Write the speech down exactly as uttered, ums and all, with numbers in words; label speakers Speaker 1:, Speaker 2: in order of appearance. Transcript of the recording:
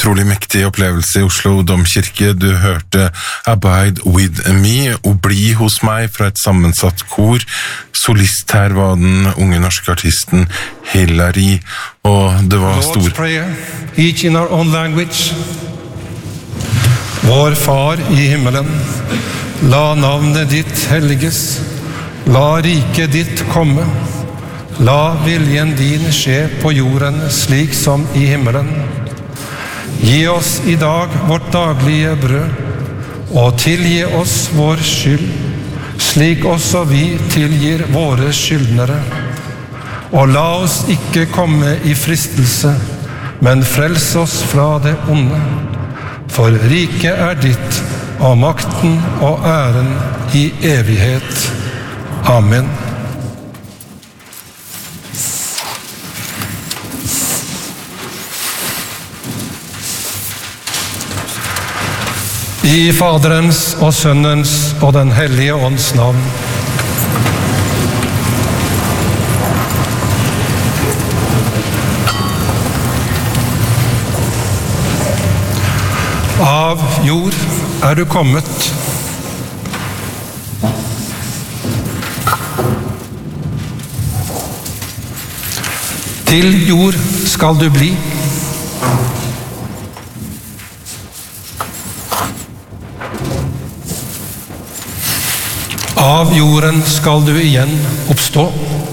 Speaker 1: utrolig mektig opplevelse i Oslo Domkirke. Du hørte Abide With Me og Bli hos meg fra et sammensatt kor. Solist her var den unge norske artisten Hillary, og det var stor...
Speaker 2: Lord's Prayer, each in our own language. Vår Far i himmelen, la navnet ditt helliges, la riket ditt komme, la viljen din skje på jorden slik som i himmelen. Gi oss i dag vårt daglige brød, og tilgi oss vår skyld, slik også vi tilgir våre skyldnere. Og la oss ikke komme i fristelse, men frels oss fra det onde. For riket er ditt, og makten og æren i evighet. Amen. I Faderens og Sønnens og den hellige ånds navn. Av jord er du kommet. Til jord skal du bli. Av jorden skal du igjen oppstå.